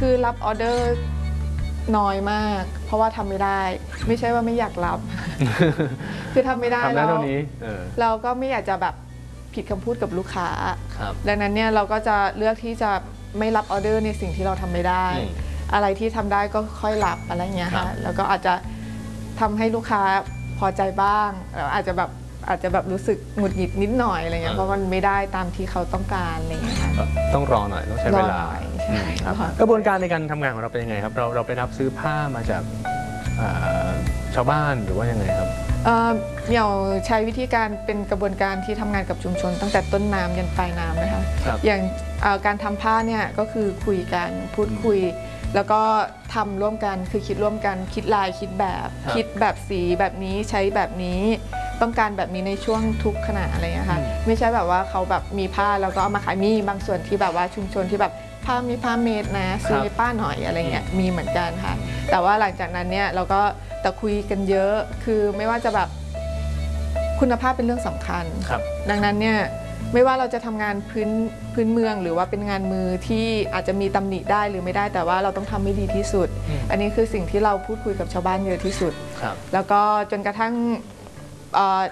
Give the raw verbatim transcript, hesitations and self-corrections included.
คือรับออเดอร์น้อยมากเพราะว่าทำไม่ได้ไม่ใช่ว่าไม่อยากรับ คือทำไม่ได้ทำได้แล้วเท่านี้เออเราก็ไม่อยากจะแบบผิดคำพูดกับลูกค้าครับดังนั้นเนี่ยเราก็จะเลือกที่จะไม่รับออเดอร์ในสิ่งที่เราทำไม่ได้อืมอะไรที่ทำได้ก็ค่อยรับอะไรเงี้ยครัค่ะบแล้วก็อาจจะทำให้ลูกค้าพอใจบ้างแล้วอาจจะแบบอาจจะแบบรู้สึกหงุดหงิดนิดหน่อยอะไรเงี้ยเพราะมันไม่ได้ตามที่เขาต้องการอะไรเงี้ยค่ะต้องรอหน่อยต้องใช้เวลารอหน่อยใช่ครับค่ะกระบวนการในการทำงานของเราเป็นยังไงครับเราเราไปรับซื้อผ้ามาจากอ่าชาวบ้านหรือว่ายังไงครับเอ่อเหมียวใช้วิธีการเป็นกระบวนการที่ทำงานกับชุมชน ตั้งแต่ต้นน้ำยันปลายน้ำนะคะครับอย่างเอ่อการทำผ้าเนี่ยก็คือคุยกันพูดคุย แล้วก็ทำร่วมกันคือคิดร่วมกันคิดลายคิดแบบครับคิดแบบสีแบบนี้ใช้แบบนี้ต้องการแบบนี้ในช่วงทุกขณะอะไรอย่างเงี้ยค่ะอืมไม่ใช่แบบว่าเขาแบบมีผ้าแล้วก็เอามาขายมีบางส่วนที่แบบว่าชุมชนที่แบบผ้ามีผ้าเมดนะซื้อให้ป้าหน่อยอะไรเงี้ยมีเหมือนกันค่ะ แต่ว่าหลังจากนั้นเนี่ยเราก็แต่คุยกันเยอะคือไม่ว่าจะแบบคุณภาพเป็นเรื่องสำคัญครับดังนั้นเนี่ยไม่ว่าเราจะทำงานพื้นพื้นเมืองหรือว่าเป็นงานมือที่อาจจะมีตำหนิได้หรือไม่ได้แต่ว่าเราต้องทำให้ดีที่สุดอืมอันนี้คือสิ่งที่เราพูดคุยกับชาวบ้านเยอะที่สุดครับแล้วก็จนกระทั่งเอ่อ